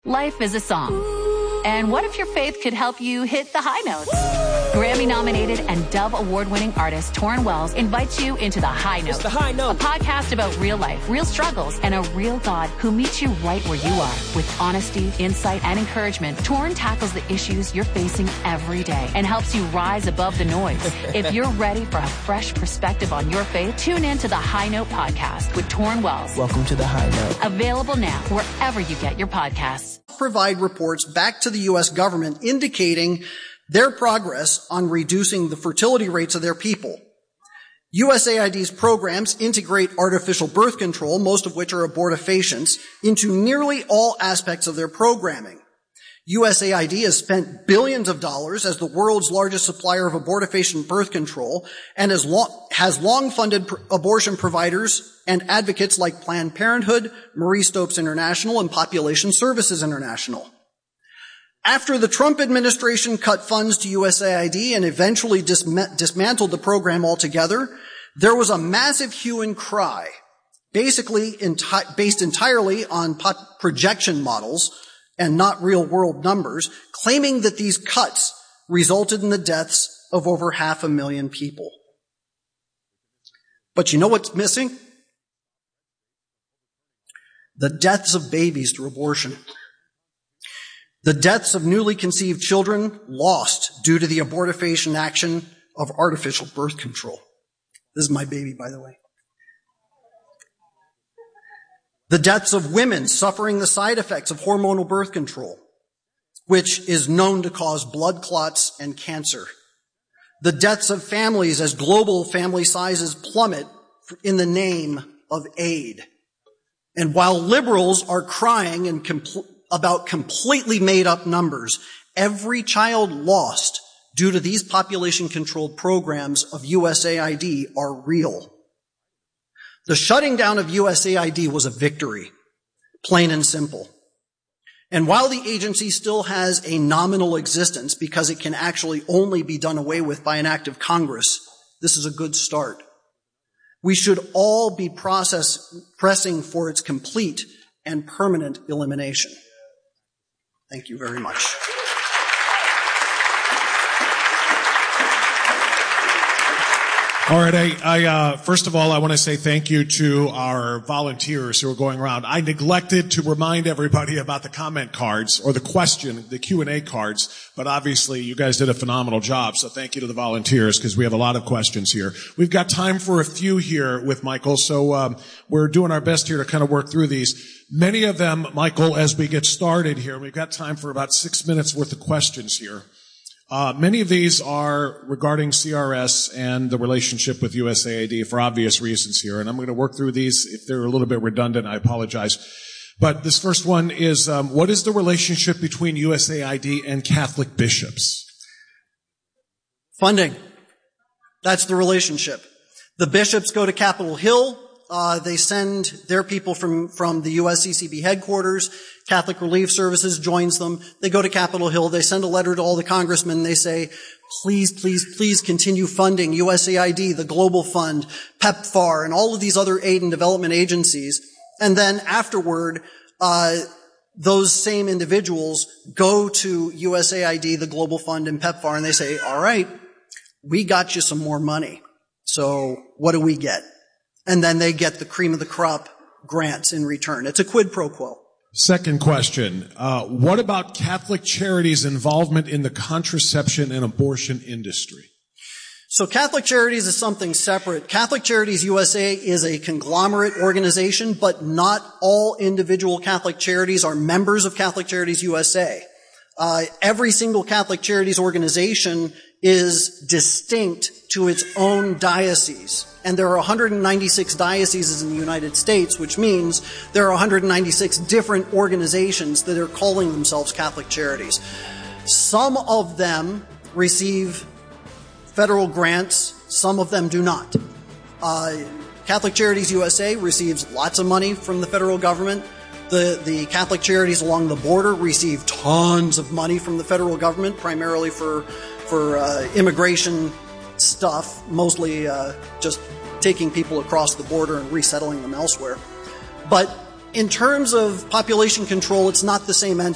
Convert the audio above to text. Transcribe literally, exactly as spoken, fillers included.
Life is a song. And what if your faith could help you hit the high notes? Grammy-nominated and Dove Award-winning artist Torrin Wells invites you into The High Note. It's The High Note. A podcast about real life, real struggles, and a real God who meets you right where you are. With honesty, insight, and encouragement, Torrin tackles the issues you're facing every day and helps you rise above the noise. If you're ready for a fresh perspective on your faith, tune in to The High Note podcast with Torrin Wells. Welcome to The High Note. Available now wherever you get your podcasts. Provide reports back to the U S government indicating their progress on reducing the fertility rates of their people. U S A I D's programs integrate artificial birth control, most of which are abortifacients, into nearly all aspects of their programming. U S A I D has spent billions of dollars as the world's largest supplier of abortifacient birth control and has long, has long funded pr- abortion providers and advocates like Planned Parenthood, Marie Stopes International, and Population Services International. After the Trump administration cut funds to U S A I D and eventually disma- dismantled the program altogether, there was a massive hue and cry, basically enti- based entirely on po- projection models and not real-world numbers, claiming that these cuts resulted in the deaths of over half a million people. But you know what's missing? The deaths of babies through abortion. The deaths of newly conceived children lost due to the abortifacient action of artificial birth control. This is my baby, by the way. The deaths of women suffering the side effects of hormonal birth control, which is known to cause blood clots and cancer. The deaths of families as global family sizes plummet in the name of aid. And while liberals are crying and compl- about completely made-up numbers, every child lost due to these population-controlled programs of U S A I D are real. The shutting down of U S A I D was a victory, plain and simple. And while the agency still has a nominal existence because it can actually only be done away with by an act of Congress, this is a good start. We should all be process, pressing for its complete and permanent elimination. Thank you very much. All right. I, I uh, first of all, I want to say thank you to our volunteers who are going around. I neglected to remind everybody about the comment cards or the question, the Q and A cards, but obviously you guys did a phenomenal job. So thank you to the volunteers because we have a lot of questions here. We've got time for a few here with Michael. So, um, we're doing our best here to kind of work through these. Many of them, Michael, as we get started here, we've got time for about six minutes worth of questions here. Uh, many of these are regarding C R S and the relationship with U S A I D for obvious reasons here. And I'm going to work through these. If they're a little bit redundant, I apologize. But this first one is, um, what is the relationship between U S A I D and Catholic bishops? Funding. That's the relationship. The bishops go to Capitol Hill. Uh, they send their people from, from the U S C C B headquarters. Catholic Relief Services joins them. They go to Capitol Hill. They send a letter to all the congressmen. They say, please, please, please continue funding U S A I D, the Global Fund, PEPFAR, and all of these other aid and development agencies. And then afterward, uh, those same individuals go to U S A I D, the Global Fund, and PEPFAR, and they say, all right, we got you some more money. So what do we get? And then they get the cream of the crop grants in return. It's a quid pro quo. Second question. Uh, what about Catholic Charities' involvement in the contraception and abortion industry? So Catholic Charities is something separate. Catholic Charities U S A is a conglomerate organization, but not all individual Catholic charities are members of Catholic Charities U S A. Uh, every single Catholic Charities organization is distinct to its own diocese. And there are one hundred ninety-six dioceses in the United States, which means there are one hundred ninety-six different organizations that are calling themselves Catholic Charities. Some of them receive federal grants, some of them do not. Uh, Catholic Charities U S A receives lots of money from the federal government. The, the Catholic Charities along the border receive tons of money from the federal government, primarily for, for uh, immigration stuff, mostly uh, just taking people across the border and resettling them elsewhere. But in terms of population control, it's not the same entity.